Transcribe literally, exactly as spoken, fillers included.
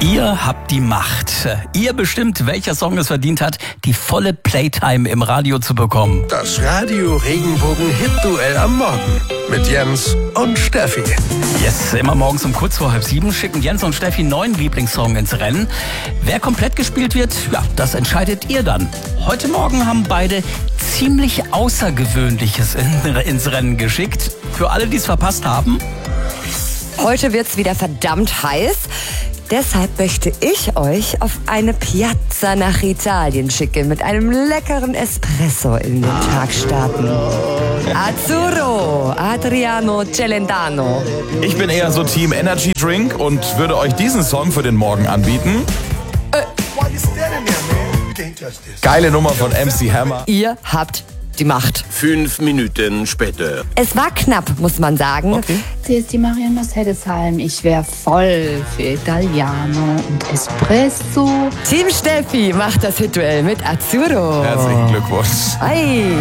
Ihr habt die Macht. Ihr bestimmt, welcher Song es verdient hat, die volle Playtime im Radio zu bekommen. Das Radio Regenbogen Hit-Duell am Morgen mit Jens und Steffi. Yes, immer morgens um kurz vor halb sieben schicken Jens und Steffi einen neuen Lieblingssong ins Rennen. Wer komplett gespielt wird, ja, das entscheidet ihr dann. Heute Morgen haben beide ziemlich Außergewöhnliches in, ins Rennen geschickt. Für alle, die es verpasst haben. Heute wird's wieder verdammt heiß. Deshalb möchte ich euch auf eine Piazza nach Italien schicken, mit einem leckeren Espresso in den Tag starten. Azzurro, Adriano Celentano. Ich bin eher so Team Energy Drink und würde euch diesen Song für den Morgen anbieten. Äh. Geile Nummer von M C Hammer. Ihr habt die Macht. Fünf Minuten später. Es war knapp, muss man sagen. Okay. Hier ist die Marianne aus Heddesheim. Ich wäre voll für Italiano und Espresso. Team Steffi macht das Hit-Duell mit Azzurro. Herzlichen Glückwunsch. Ei.